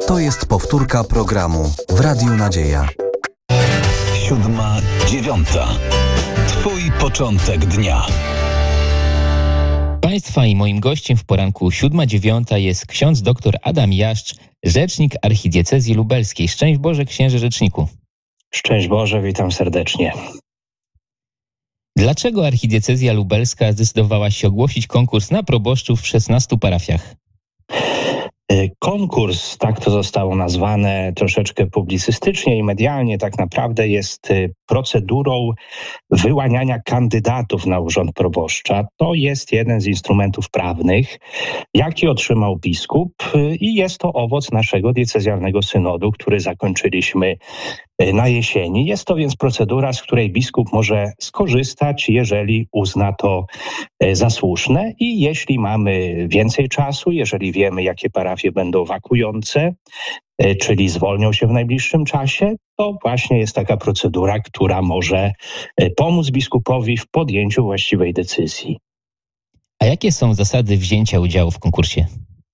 To jest powtórka programu w Radiu Nadzieja. 7:09. Twój początek dnia. Państwa i moim gościem w poranku 7:09 jest ksiądz dr Adam Jaszcz, rzecznik archidiecezji lubelskiej. Szczęść Boże, księże rzeczniku. Szczęść Boże, witam serdecznie. Dlaczego archidiecezja lubelska zdecydowała się ogłosić konkurs na proboszczów w 16 parafiach? Konkurs, tak to zostało nazwane troszeczkę publicystycznie i medialnie, tak naprawdę jest procedurą wyłaniania kandydatów na urząd proboszcza. To jest jeden z instrumentów prawnych, jaki otrzymał biskup i jest to owoc naszego diecezjalnego synodu, który zakończyliśmy na jesieni. Jest to więc procedura, z której biskup może skorzystać, jeżeli uzna to za słuszne i jeśli mamy więcej czasu, jeżeli wiemy, jakie parafie będą wakujące, czyli zwolnią się w najbliższym czasie, to właśnie jest taka procedura, która może pomóc biskupowi w podjęciu właściwej decyzji. A jakie są zasady wzięcia udziału w konkursie?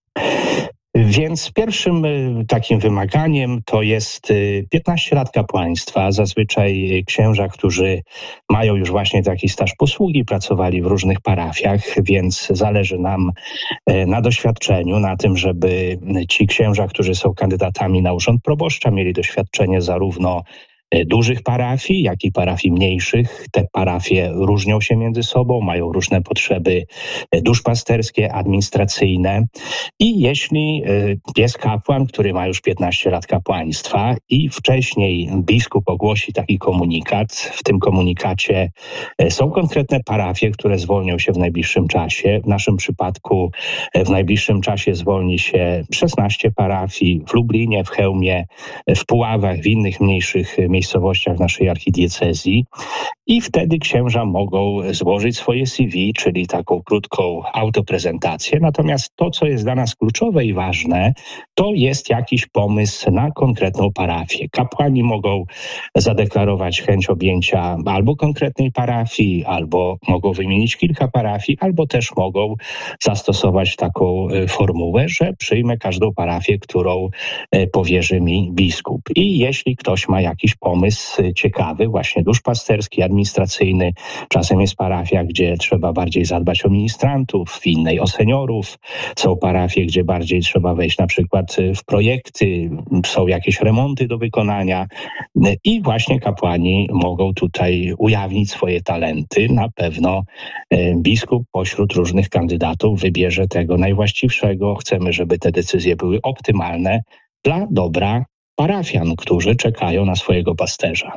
Więc pierwszym takim wymaganiem to jest 15 lat kapłaństwa. Zazwyczaj księża, którzy mają już właśnie taki staż posługi, pracowali w różnych parafiach, więc zależy nam na doświadczeniu, na tym, żeby ci księża, którzy są kandydatami na urząd proboszcza, mieli doświadczenie zarówno dużych parafii, jak i parafii mniejszych. Te parafie różnią się między sobą, mają różne potrzeby duszpasterskie, administracyjne. I jeśli jest kapłan, który ma już 15 lat kapłaństwa i wcześniej biskup ogłosi taki komunikat, w tym komunikacie są konkretne parafie, które zwolnią się w najbliższym czasie. W naszym przypadku w najbliższym czasie zwolni się 16 parafii w Lublinie, w Chełmie, w Puławach, w innych mniejszych miejscowościach naszej archidiecezji i wtedy księża mogą złożyć swoje CV, czyli taką krótką autoprezentację. Natomiast to, co jest dla nas kluczowe i ważne, to jest jakiś pomysł na konkretną parafię. Kapłani mogą zadeklarować chęć objęcia albo konkretnej parafii, albo mogą wymienić kilka parafii, albo też mogą zastosować taką formułę, że przyjmę każdą parafię, którą powierzy mi biskup. I jeśli ktoś ma jakiś pomysł ciekawy, właśnie duszpasterski, administracyjny, czasem jest parafia, gdzie trzeba bardziej zadbać o ministrantów, w innej o seniorów, są parafie, gdzie bardziej trzeba wejść na przykład w projekty, są jakieś remonty do wykonania i właśnie kapłani mogą tutaj ujawnić swoje talenty. Na pewno biskup pośród różnych kandydatów wybierze tego najwłaściwszego. Chcemy, żeby te decyzje były optymalne dla dobra parafian, którzy czekają na swojego pasterza.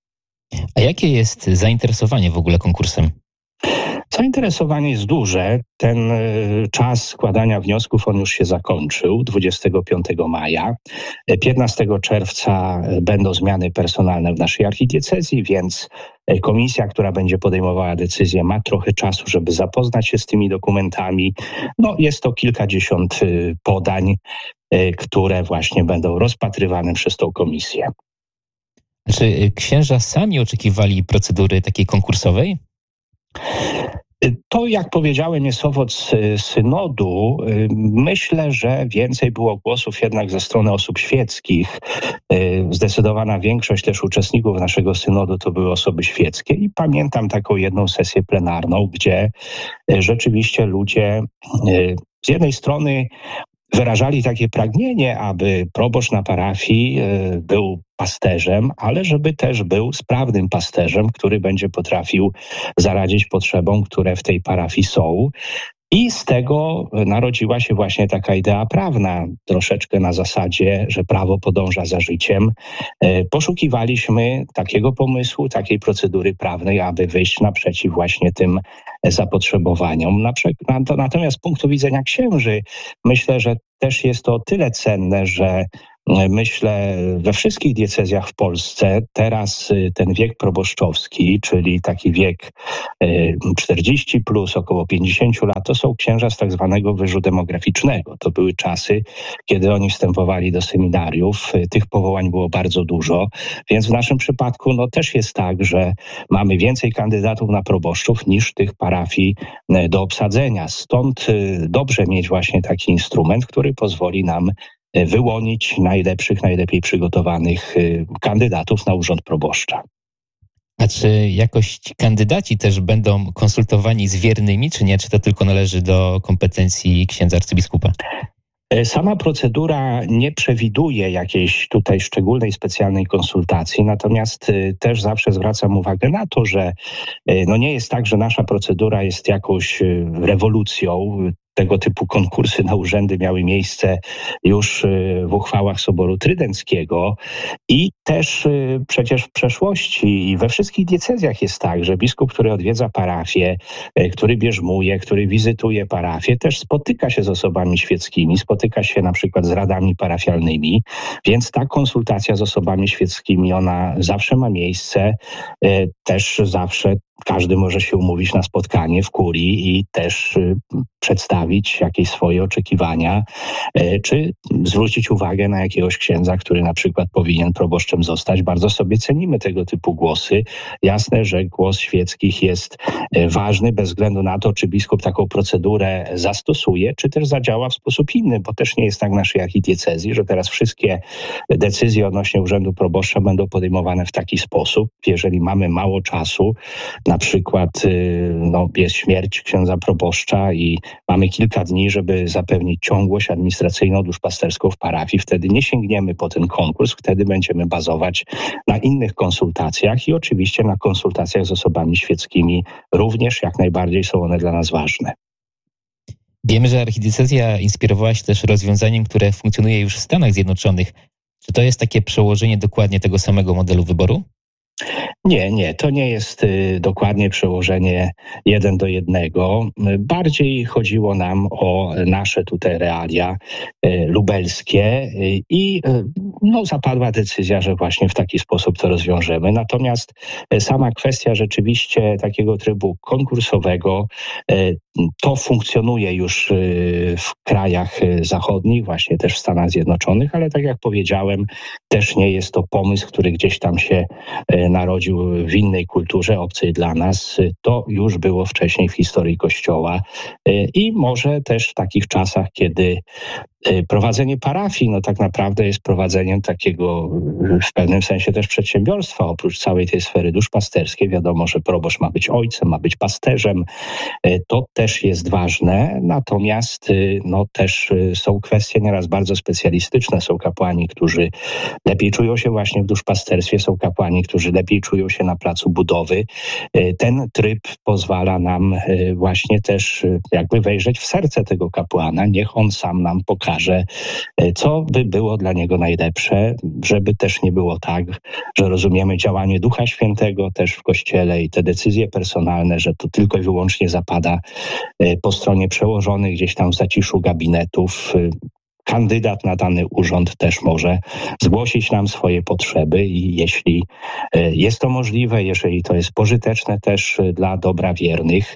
A jakie jest zainteresowanie w ogóle konkursem? Zainteresowanie jest duże. Ten czas składania wniosków, on już się zakończył 25 maja. 15 czerwca będą zmiany personalne w naszej archidiecezji, więc komisja, która będzie podejmowała decyzję, ma trochę czasu, żeby zapoznać się z tymi dokumentami. Jest to kilkadziesiąt podań, które właśnie będą rozpatrywane przez tą komisję. Czy księża sami oczekiwali procedury takiej konkursowej? To, jak powiedziałem, jest owoc synodu. Myślę, że więcej było głosów jednak ze strony osób świeckich. Zdecydowana większość też uczestników naszego synodu to były osoby świeckie i pamiętam taką jedną sesję plenarną, gdzie rzeczywiście ludzie z jednej strony wyrażali takie pragnienie, aby proboszcz na parafii był pasterzem, ale żeby też był sprawnym pasterzem, który będzie potrafił zaradzić potrzebom, które w tej parafii są. I z tego narodziła się właśnie taka idea prawna, troszeczkę na zasadzie, że prawo podąża za życiem. Poszukiwaliśmy takiego pomysłu, takiej procedury prawnej, aby wyjść naprzeciw właśnie tym zapotrzebowaniom. Natomiast z punktu widzenia księży, myślę, że też jest to o tyle cenne, że myślę, we wszystkich diecezjach w Polsce teraz ten wiek proboszczowski, czyli taki wiek 40 plus, około 50 lat, to są księża z tak zwanego wyżu demograficznego. To były czasy, kiedy oni wstępowali do seminariów. Tych powołań było bardzo dużo, więc w naszym przypadku też jest tak, że mamy więcej kandydatów na proboszczów niż tych parafii do obsadzenia. Stąd dobrze mieć właśnie taki instrument, który pozwoli nam wyłonić najlepszych, najlepiej przygotowanych kandydatów na urząd proboszcza. A czy jakoś kandydaci też będą konsultowani z wiernymi, czy nie? Czy to tylko należy do kompetencji księdza arcybiskupa? Sama procedura nie przewiduje jakiejś tutaj szczególnej, specjalnej konsultacji, natomiast też zawsze zwracam uwagę na to, że no nie jest tak, że nasza procedura jest jakąś rewolucją. Tego typu konkursy na urzędy miały miejsce już w uchwałach Soboru Trydenckiego i też przecież w przeszłości i we wszystkich diecezjach jest tak, że biskup, który odwiedza parafię, który bierzmuje, który wizytuje parafię, też spotyka się z osobami świeckimi, spotyka się na przykład z radami parafialnymi, więc ta konsultacja z osobami świeckimi, ona zawsze ma miejsce, też zawsze każdy może się umówić na spotkanie w kurii i też przedstawić jakieś swoje oczekiwania, czy zwrócić uwagę na jakiegoś księdza, który na przykład powinien proboszczem zostać. Bardzo sobie cenimy tego typu głosy. Jasne, że głos świeckich jest ważny bez względu na to, czy biskup taką procedurę zastosuje, czy też zadziała w sposób inny, bo też nie jest tak w naszej archidiecezji, że teraz wszystkie decyzje odnośnie urzędu proboszcza będą podejmowane w taki sposób. Jeżeli mamy mało czasu, na przykład jest śmierć księdza proboszcza i mamy kilka dni, żeby zapewnić ciągłość administracyjną, duszpasterską w parafii, wtedy nie sięgniemy po ten konkurs, wtedy będziemy bazować na innych konsultacjach i oczywiście na konsultacjach z osobami świeckimi również jak najbardziej są one dla nas ważne. Wiemy, że archidiecezja inspirowała się też rozwiązaniem, które funkcjonuje już w Stanach Zjednoczonych. Czy to jest takie przełożenie dokładnie tego samego modelu wyboru? Nie, to nie jest dokładnie przełożenie 1:1. Bardziej chodziło nam o nasze tutaj realia lubelskie i zapadła decyzja, że właśnie w taki sposób to rozwiążemy. Natomiast sama kwestia rzeczywiście takiego trybu konkursowego to funkcjonuje już w krajach zachodnich, właśnie też w Stanach Zjednoczonych, ale tak jak powiedziałem, też nie jest to pomysł, który gdzieś tam się narodził w innej kulturze, obcej dla nas. To już było wcześniej w historii Kościoła i może też w takich czasach, kiedy prowadzenie parafii tak naprawdę jest prowadzeniem takiego w pewnym sensie też przedsiębiorstwa. Oprócz całej tej sfery duszpasterskiej wiadomo, że proboszcz ma być ojcem, ma być pasterzem. To też jest ważne, natomiast też są kwestie nieraz bardzo specjalistyczne. Są kapłani, którzy lepiej czują się właśnie w duszpasterstwie, są kapłani, którzy lepiej czują się na placu budowy. Ten tryb pozwala nam właśnie też jakby wejrzeć w serce tego kapłana. Niech on sam nam pokaże, co by było dla niego najlepsze, żeby też nie było tak, że rozumiemy działanie Ducha Świętego też w Kościele i te decyzje personalne, że to tylko i wyłącznie zapada po stronie przełożonych gdzieś tam w zaciszu gabinetów. Kandydat na dany urząd też może zgłosić nam swoje potrzeby i jeśli jest to możliwe, jeżeli to jest pożyteczne też dla dobra wiernych,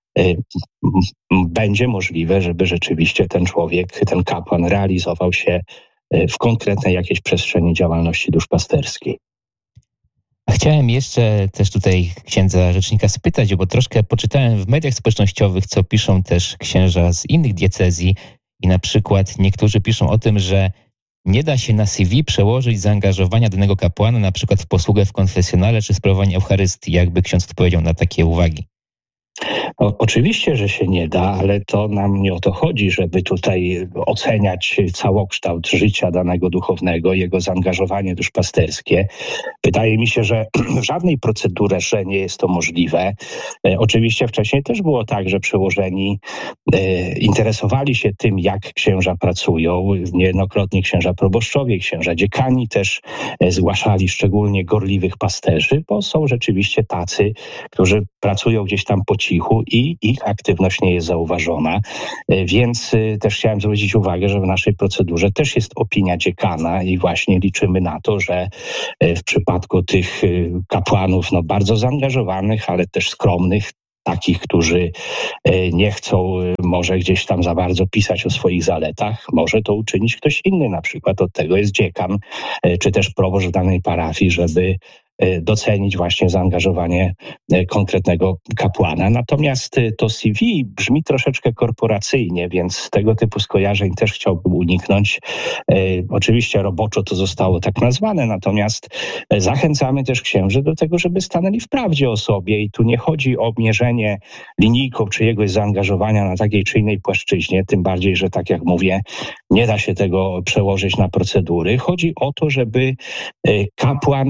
będzie możliwe, żeby rzeczywiście ten człowiek, ten kapłan realizował się w konkretnej jakiejś przestrzeni działalności duszpasterskiej. Chciałem jeszcze też tutaj księdza rzecznika spytać, bo troszkę poczytałem w mediach społecznościowych, co piszą też księża z innych diecezji i na przykład niektórzy piszą o tym, że nie da się na CV przełożyć zaangażowania danego kapłana na przykład w posługę w konfesjonale czy sprawowanie Eucharystii. Jakby ksiądz odpowiedział na takie uwagi? Oczywiście, że się nie da, ale to nam nie o to chodzi, żeby tutaj oceniać całokształt życia danego duchownego, jego zaangażowanie duszpasterskie. Wydaje mi się, że w żadnej procedurze nie jest to możliwe. Oczywiście wcześniej też było tak, że przełożeni interesowali się tym, jak księża pracują. Niejednokrotnie księża proboszczowie, księża dziekani też zgłaszali szczególnie gorliwych pasterzy, bo są rzeczywiście tacy, którzy pracują gdzieś tam po cichu i ich aktywność nie jest zauważona. Więc też chciałem zwrócić uwagę, że w naszej procedurze też jest opinia dziekana i właśnie liczymy na to, że w przypadku tych kapłanów bardzo zaangażowanych, ale też skromnych, takich, którzy nie chcą może gdzieś tam za bardzo pisać o swoich zaletach, może to uczynić ktoś inny, na przykład od tego jest dziekan, czy też proboszcz w danej parafii, żeby docenić właśnie zaangażowanie konkretnego kapłana. Natomiast to CV brzmi troszeczkę korporacyjnie, więc tego typu skojarzeń też chciałbym uniknąć. Oczywiście roboczo to zostało tak nazwane, natomiast zachęcamy też księży do tego, żeby stanęli w prawdzie o sobie i tu nie chodzi o mierzenie linijką czyjegoś zaangażowania na takiej czy innej płaszczyźnie, tym bardziej, że tak jak mówię, nie da się tego przełożyć na procedury. Chodzi o to, żeby kapłan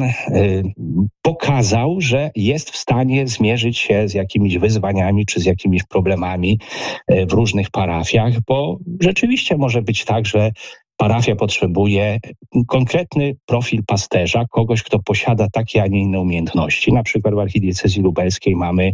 pokazał, że jest w stanie zmierzyć się z jakimiś wyzwaniami czy z jakimiś problemami w różnych parafiach, bo rzeczywiście może być tak, że parafia potrzebuje konkretny profil pasterza, kogoś, kto posiada takie, a nie inne umiejętności. Na przykład w archidiecezji lubelskiej mamy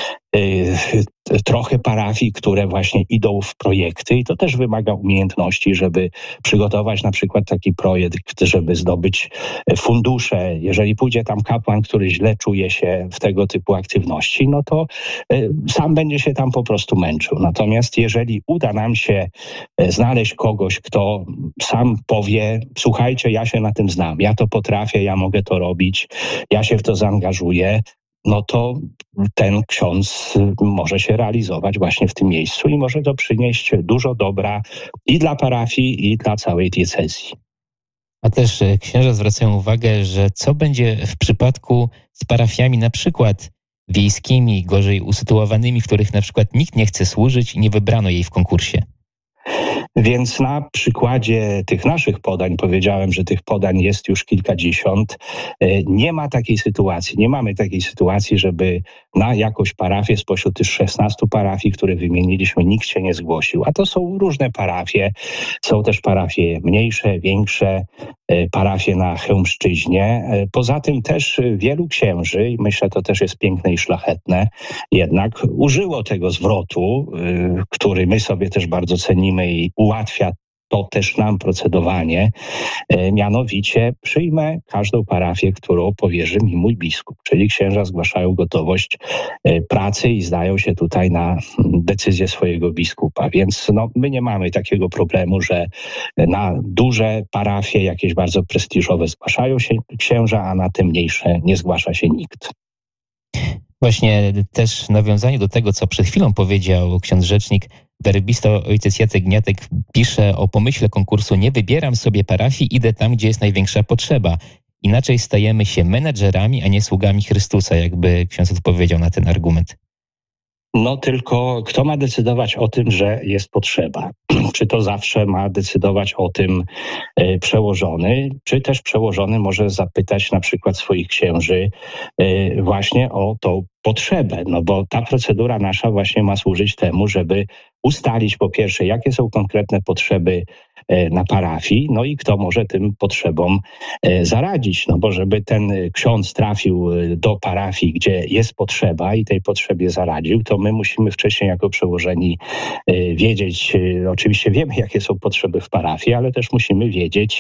trochę parafii, które właśnie idą w projekty i to też wymaga umiejętności, żeby przygotować na przykład taki projekt, żeby zdobyć fundusze. Jeżeli pójdzie tam kapłan, który źle czuje się w tego typu aktywności, no to sam będzie się tam po prostu męczył. Natomiast jeżeli uda nam się znaleźć kogoś, kto sam powie, słuchajcie, ja się na tym znam, ja to potrafię, ja mogę to robić, ja się w to zaangażuję, no to ten ksiądz może się realizować właśnie w tym miejscu i może to przynieść dużo dobra i dla parafii, i dla całej diecezji. A też księża zwracają uwagę, że co będzie w przypadku z parafiami na przykład wiejskimi, gorzej usytuowanymi, w których na przykład nikt nie chce służyć i nie wybrano jej w konkursie. Więc na przykładzie tych naszych podań, powiedziałem, że tych podań jest już kilkadziesiąt, nie ma takiej sytuacji, nie mamy takiej sytuacji, żeby na jakąś parafię spośród tych 16 parafii, które wymieniliśmy, nikt się nie zgłosił. A to są różne parafie, są też parafie mniejsze, większe, parafie na Chełmszczyźnie. Poza tym też wielu księży, i myślę, to też jest piękne i szlachetne, jednak użyło tego zwrotu, który my sobie też bardzo cenimy i ułatwia to też nam procedowanie, mianowicie przyjmę każdą parafię, którą powierzy mi mój biskup, czyli księża zgłaszają gotowość pracy i zdają się tutaj na decyzję swojego biskupa, więc my nie mamy takiego problemu, że na duże parafie, jakieś bardzo prestiżowe zgłaszają się księża, a na te mniejsze nie zgłasza się nikt. Właśnie też w nawiązaniu do tego, co przed chwilą powiedział ksiądz rzecznik, werbista ojciec Jacek Gniatek pisze o pomyśle konkursu: nie wybieram sobie parafii, idę tam, gdzie jest największa potrzeba. Inaczej stajemy się menedżerami, a nie sługami Chrystusa, jakby ksiądz odpowiedział na ten argument. No tylko kto ma decydować o tym, że jest potrzeba? Czy to zawsze ma decydować o tym przełożony, czy też przełożony może zapytać na przykład swoich księży właśnie o tą potrzebę, bo ta procedura nasza właśnie ma służyć temu, żeby ustalić po pierwsze, jakie są konkretne potrzeby na parafii, no i kto może tym potrzebom zaradzić, bo żeby ten ksiądz trafił do parafii, gdzie jest potrzeba i tej potrzebie zaradził, to my musimy wcześniej jako przełożeni wiedzieć, oczywiście wiemy, jakie są potrzeby w parafii, ale też musimy wiedzieć,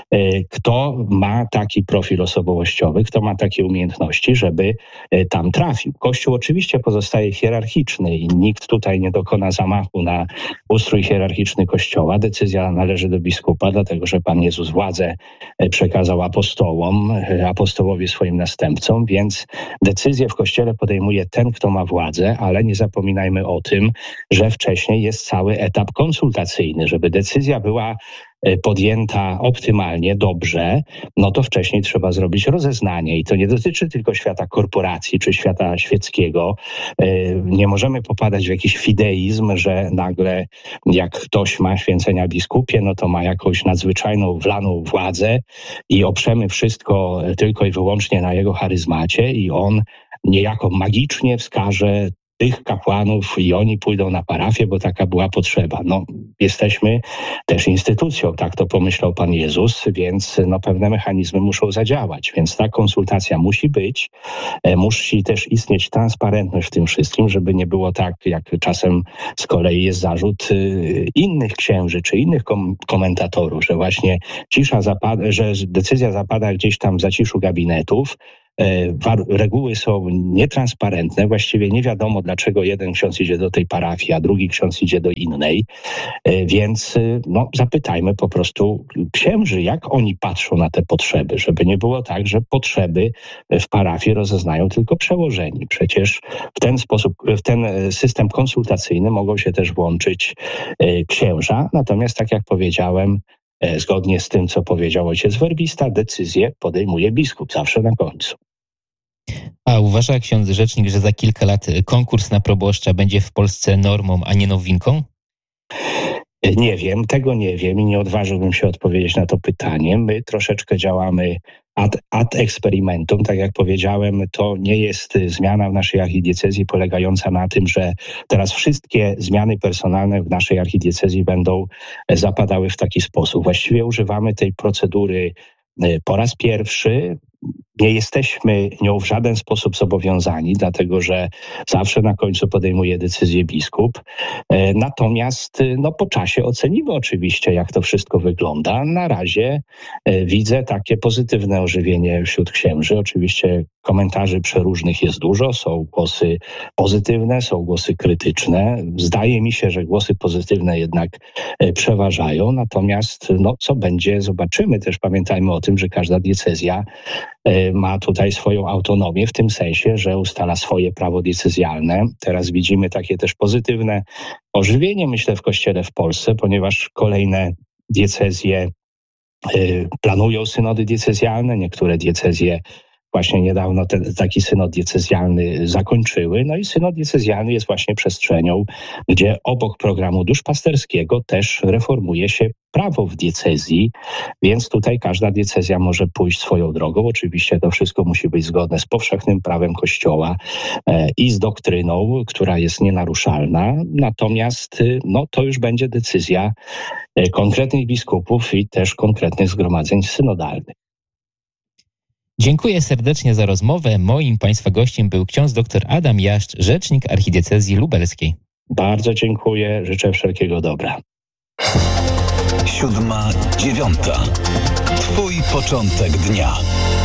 kto ma taki profil osobowościowy, kto ma takie umiejętności, żeby tam trafił. Kościół oczywiście pozostaje hierarchiczny i nikt tutaj nie dokona zamachu na ustrój hierarchiczny Kościoła. Decyzja należy do biskupa, dlatego że Pan Jezus władzę przekazał apostołom, apostołowie swoim następcom, więc decyzję w Kościele podejmuje ten, kto ma władzę, ale nie zapominajmy o tym, że wcześniej jest cały etap konsultacyjny. Żeby decyzja była podjęta optymalnie, dobrze, to wcześniej trzeba zrobić rozeznanie i to nie dotyczy tylko świata korporacji czy świata świeckiego. Nie możemy popadać w jakiś fideizm, że nagle jak ktoś ma święcenia biskupie, to ma jakąś nadzwyczajną wlaną władzę i oprzemy wszystko tylko i wyłącznie na jego charyzmacie i on niejako magicznie wskaże tych kapłanów i oni pójdą na parafię, bo taka była potrzeba. Jesteśmy też instytucją, tak to pomyślał Pan Jezus, więc pewne mechanizmy muszą zadziałać, więc ta konsultacja musi być, musi też istnieć transparentność w tym wszystkim, żeby nie było tak, jak czasem z kolei jest zarzut innych księży czy innych komentatorów, że właśnie cisza zapada, że decyzja zapada gdzieś tam w zaciszu gabinetów, reguły są nietransparentne, właściwie nie wiadomo, dlaczego jeden ksiądz idzie do tej parafii, a drugi ksiądz idzie do innej, więc zapytajmy po prostu księży, jak oni patrzą na te potrzeby, żeby nie było tak, że potrzeby w parafii rozeznają tylko przełożeni. Przecież w ten sposób, w ten system konsultacyjny mogą się też włączyć księża, natomiast tak jak powiedziałem, zgodnie z tym, co powiedział ojciec werbista, decyzję podejmuje biskup zawsze na końcu. A uważa ksiądz rzecznik, że za kilka lat konkurs na proboszcza będzie w Polsce normą, a nie nowinką? Nie wiem, tego nie wiem i nie odważyłbym się odpowiedzieć na to pytanie. My troszeczkę działamy ad experimentum. Tak jak powiedziałem, to nie jest zmiana w naszej archidiecezji polegająca na tym, że teraz wszystkie zmiany personalne w naszej archidiecezji będą zapadały w taki sposób. Właściwie używamy tej procedury po raz pierwszy. Nie jesteśmy nią w żaden sposób zobowiązani, dlatego że zawsze na końcu podejmuje decyzję biskup. Natomiast po czasie ocenimy oczywiście, jak to wszystko wygląda. Na razie widzę takie pozytywne ożywienie wśród księży. Oczywiście komentarzy przeróżnych jest dużo, są głosy pozytywne, są głosy krytyczne. Zdaje mi się, że głosy pozytywne jednak przeważają, natomiast co będzie, zobaczymy. Też pamiętajmy o tym, że każda diecezja ma tutaj swoją autonomię w tym sensie, że ustala swoje prawo diecezjalne. Teraz widzimy takie też pozytywne ożywienie, myślę, w Kościele w Polsce, ponieważ kolejne diecezje planują synody diecezjalne. Niektóre diecezje właśnie niedawno taki synod diecezjalny zakończyły. No i synod diecezjalny jest właśnie przestrzenią, gdzie obok programu duszpasterskiego też reformuje się prawo w diecezji, więc tutaj każda diecezja może pójść swoją drogą. Oczywiście to wszystko musi być zgodne z powszechnym prawem Kościoła i z doktryną, która jest nienaruszalna. Natomiast to już będzie decyzja konkretnych biskupów i też konkretnych zgromadzeń synodalnych. Dziękuję serdecznie za rozmowę. Moim Państwa gościem był ksiądz dr Adam Jaszcz, rzecznik archidiecezji lubelskiej. Bardzo dziękuję, życzę wszelkiego dobra. 7:09. Twój początek dnia.